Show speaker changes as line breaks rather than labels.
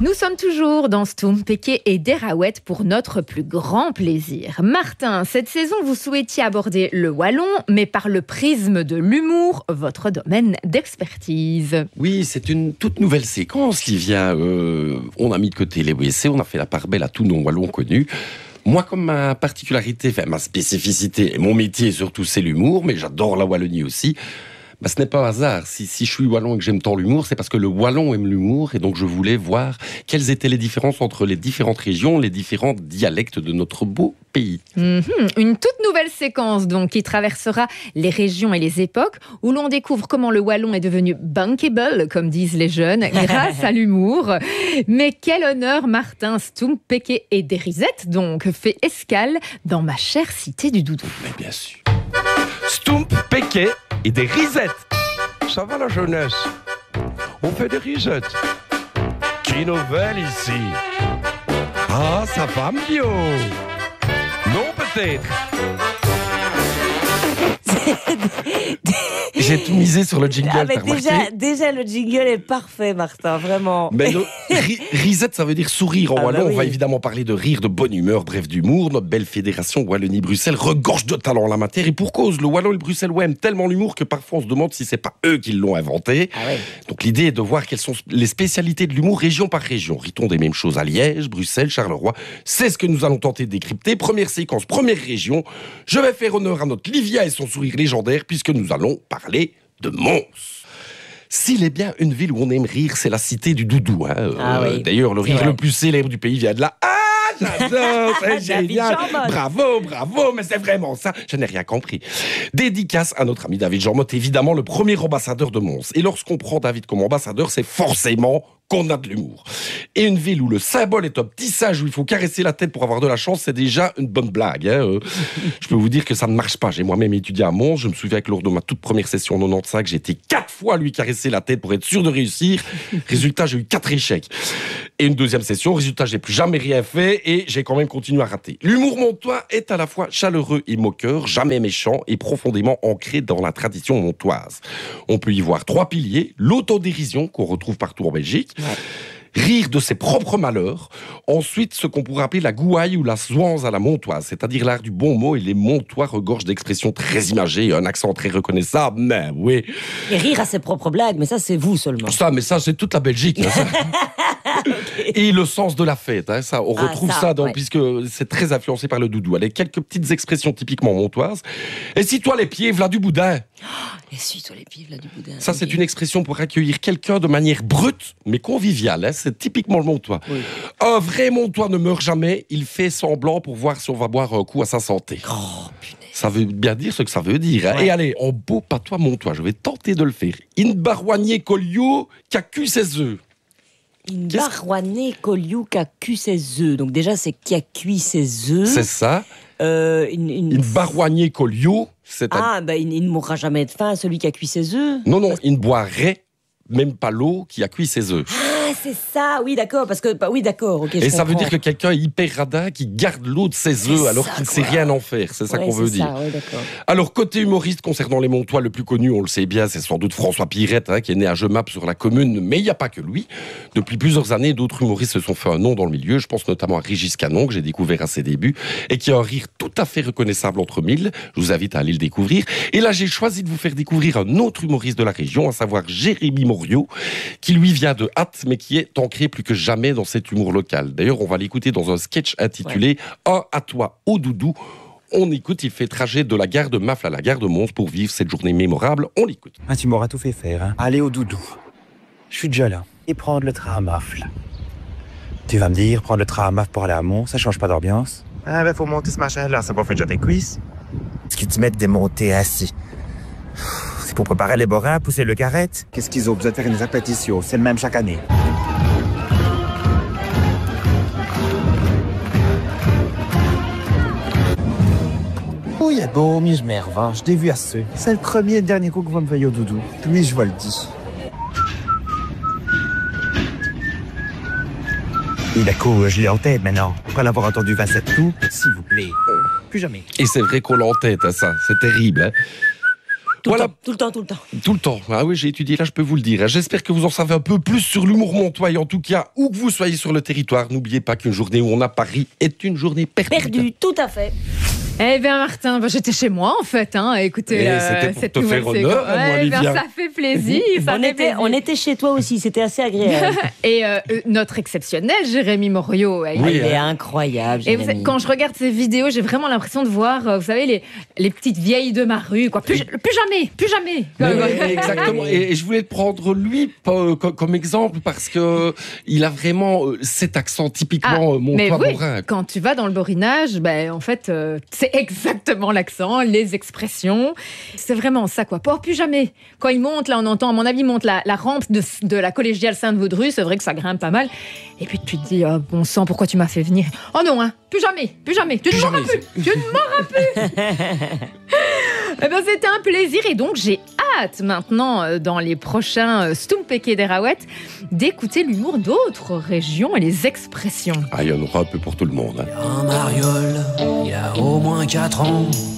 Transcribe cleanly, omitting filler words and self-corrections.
Nous sommes toujours dans Stoum, Péqué et Déraouette pour notre plus grand plaisir. Martin, cette saison, vous souhaitiez aborder le wallon, mais par le prisme de l'humour, votre domaine d'expertise.
Oui, c'est une toute nouvelle séquence qui vient. On a mis de côté les WC, on a fait la part belle à tous nos wallons connus. Moi, comme ma particularité, ma spécificité et mon métier surtout, c'est l'humour, mais j'adore la Wallonie aussi. Ce n'est pas un hasard. Si je suis wallon et que j'aime tant l'humour, c'est parce que le wallon aime l'humour. Et donc, je voulais voir quelles étaient les différences entre les différentes régions, les différents dialectes de notre beau pays.
Une toute nouvelle séquence, donc, qui traversera les régions et les époques, où l'on découvre comment le wallon est devenu bankable, comme disent les jeunes, grâce à l'humour. Mais quel honneur, Martin, Stoum, Péqué et Dérisette, donc, fait escale dans ma chère cité du Doudou.
Mais bien sûr.
Stoum, Péqué et des risettes. Ça va la jeunesse? On fait des risettes. Qui nouvelle ici? Ah, ça va mieux. Non, peut-être.
J'ai tout misé sur le jingle, t'as remarqué?
Déjà, le jingle est parfait, Martin, vraiment.
Mais risette, ça veut dire sourire en wallon.
Oui.
On va évidemment parler de rire, de bonne humeur, bref, d'humour. Notre belle fédération Wallonie-Bruxelles regorge de talent en la matière. Et pour cause, le wallon et le bruxellois aiment tellement l'humour que parfois on se demande si c'est pas eux qui l'ont inventé.
Ah ouais.
Donc l'idée est de voir quelles sont les spécialités de l'humour région par région. Rit-on des mêmes choses à Liège, Bruxelles, Charleroi? C'est ce que nous allons tenter de décrypter. Première séquence, première région. Je vais faire honneur à notre Livia et son sourire légendaire puisque nous allons parler de Mons. S'il est bien une ville où on aime rire, c'est la cité du Doudou.
Oui.
D'ailleurs, le rire
vrai.
le plus célèbre du pays vient de là. Ah, j'adore, c'est génial. Bravo, mais c'est vraiment ça. Je n'ai rien compris. Dédicace à notre ami David Jormotte, évidemment le premier ambassadeur de Mons. Et lorsqu'on prend David comme ambassadeur, c'est forcément qu'on a de l'humour. Et une ville où le symbole est un petit singe où il faut caresser la tête pour avoir de la chance, c'est déjà une bonne blague. Je peux vous dire que ça ne marche pas. J'ai moi-même étudié à Mons. Je me souviens que lors de ma toute première session en 95, j'ai été 4 fois à lui caresser la tête pour être sûr de réussir. Résultat, j'ai eu 4 échecs. Et une deuxième session, résultat, j'ai plus jamais rien fait et j'ai quand même continué à rater. L'humour montois est à la fois chaleureux et moqueur, jamais méchant et profondément ancré dans la tradition montoise. On peut y voir 3 piliers: l'autodérision qu'on retrouve partout en Belgique, rire de ses propres malheurs, ensuite ce qu'on pourrait appeler la gouaille ou la zouanze à la montoise, c'est-à-dire l'art du bon mot, et les montois regorgent d'expressions très imagées, un accent très reconnaissable, mais oui.
Et rire à ses propres blagues, mais ça, c'est vous seulement.
Ça, c'est toute la Belgique. Et le sens de la fête, ça, on retrouve ça puisque c'est très influencé par le Doudou. Allez, quelques petites expressions typiquement montoises. Essuie-toi les pieds, v'là du boudin.
Essuie-toi les pieds, v'là du boudin.
Ça, c'est une expression pour accueillir quelqu'un de manière brute, mais conviviale. C'est typiquement le montois. Oui. Un vrai montois ne meurt jamais. Il fait semblant pour voir si on va boire un coup à sa santé.
Oh, punaise.
Ça veut bien dire ce que ça veut dire. Ouais. Et allez, en beau patois montois, je vais tenter de le faire. In barouanier colliot qu'a cu ses œufs.
Une barouanée colliou qui a cuit ses œufs. Donc déjà, c'est qui a cuit ses œufs.
C'est ça. Une barouanée colliot,
il ne mourra jamais de faim, celui qui a cuit ses œufs.
Non, il ne boirait même pas l'eau qui a cuit ses œufs.
Ah, c'est ça, oui, d'accord, ok.
Et ça veut dire que quelqu'un est hyper radin qui garde l'eau de ses œufs alors qu'il ne sait rien en faire. C'est ça qu'on veut dire.
Ouais, d'accord.
Alors, côté humoriste, concernant les Montois, le plus connu, on le sait bien, c'est sans doute François Pirette, qui est né à Jemappes sur la commune, mais il n'y a pas que lui. Depuis plusieurs années, d'autres humoristes se sont fait un nom dans le milieu. Je pense notamment à Régis Canon, que j'ai découvert à ses débuts, et qui a un rire tout à fait reconnaissable entre mille. Je vous invite à aller le découvrir. Et là, j'ai choisi de vous faire découvrir un autre humoriste de la région, à savoir Jérémy Morio, qui lui vient de Hatt, mais qui est ancré plus que jamais dans cet humour local. D'ailleurs, on va l'écouter dans un sketch intitulé « Un à toi au Doudou ». On écoute, il fait trajet de la gare de Mafle à la gare de Mons pour vivre cette journée mémorable. On l'écoute.
Ah, tu m'auras tout fait faire, hein. Aller au Doudou. Je suis déjà là. Et prendre le train à Mafle. Tu vas me dire, prendre le train à Mafle pour aller à Mons, ça change pas d'ambiance. Ah ben, faut monter ce machin-là, ça pas fait déjà tes cuisses. Ce qu'ils te mettent des montées assis. C'est pour préparer les borins, pousser le carrette. Qu'est-ce qu'ils ont besoin de faire une répétition? C'est le même chaque année. Oh, il est beau, mais je m'énerve, je t'ai vu assez. C'est le premier et dernier coup que vous me veillez au Doudou. Puis je vous le dis. Il est cool, je l'ai en tête maintenant. Après l'avoir entendu 27 coups, s'il vous plaît, plus jamais.
Et c'est vrai qu'on l'a en tête, ça. C'est terrible, Voilà.
Tout le temps.
Tout le temps. Ah oui, j'ai étudié là, je peux vous le dire. J'espère que vous en savez un peu plus sur l'humour montois. Et en tout cas, où que vous soyez sur le territoire, n'oubliez pas qu'une journée où on a Paris est une journée perdue.
Perdu, tout à fait.
Eh bien, Martin, j'étais chez moi, en fait. Écoutez,
Et c'était pour
cette
te
nouvelle
faire honneur,
séquence.
moi,
Eh bien,
Olivia.
ça fait plaisir. ça fait plaisir.
On était chez toi aussi, c'était assez agréable.
Et notre exceptionnel Jérémy Morio.
Oui,
Il est incroyable,
Et
Jérémy.
quand je regarde ces vidéos, j'ai vraiment l'impression de voir, vous savez, les petites vieilles de ma rue. Quoi. Plus jamais.
Mais exactement. Et je voulais prendre lui comme exemple parce que il a vraiment cet accent typiquement
mais oui,
montois-morin.
quand tu vas dans le Borinage, en fait, c'est exactement l'accent, les expressions. C'est vraiment ça, quoi. Plus jamais. Quand il monte, là, on entend, à mon avis, il monte la rampe de la collégiale Sainte-Vaudrue. C'est vrai que ça grimpe pas mal. Et puis tu te dis, oh, bon sang, pourquoi tu m'as fait venir? Oh non, plus jamais. Tu ne m'auras plus. Eh ben, c'était un plaisir et donc j'ai hâte maintenant, dans les prochains Stumpeke des Rouettes, d'écouter l'humour d'autres régions et les expressions.
Ah, il y en aura un peu pour tout le monde.
Un mariole, il y a au moins 4 ans,